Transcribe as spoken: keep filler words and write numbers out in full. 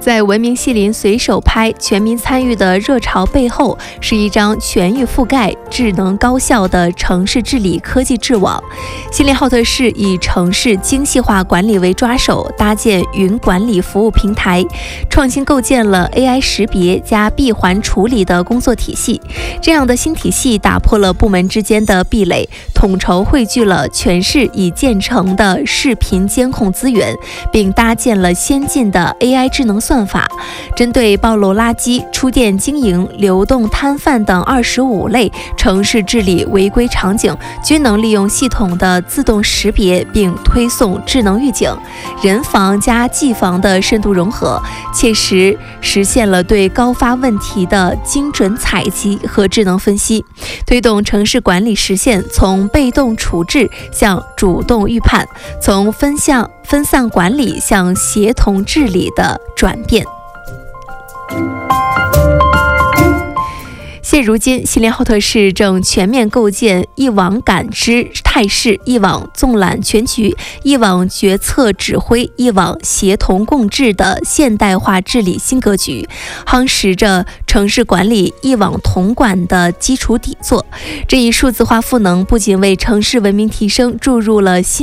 在文明西林随手拍、全民参与的热潮背后，是一张全域覆盖、智能高效的城市治理科技智网。锡林浩特市以城市精细化管理为抓手，搭建云管理服务平台，创新构建了 A I 识别加闭环处理的工作体系。这样的新体系打破了部门之间的壁垒，统筹汇聚了全市已建成的视频监控资源，并搭建了先进的 A I 智能算法，针对暴露垃圾、出店经营、流动摊贩等二十五类城市治理违规场景，均能利用系统的自动识别并推送智能预警，人防加技防的深度融合，切实实现了对高发问题的精准采集和智能分析，推动城市管理实现从被动处置向主动预判，从分向分散管理向协同治理的转变。现如今，锡林浩特市正全面构建一网感知态势、一网纵览全局、一网决策指挥、一网协同共治的现代化治理新格局，夯实着城市管理一网统管的基础底座。这一数字化赋能不仅为城市文明提升注入了新